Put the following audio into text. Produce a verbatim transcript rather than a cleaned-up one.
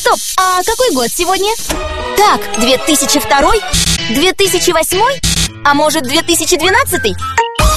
стоп, а какой год сегодня? Так, две тысячи второй? две тысячи восьмой? А может, две тысячи двенадцатый?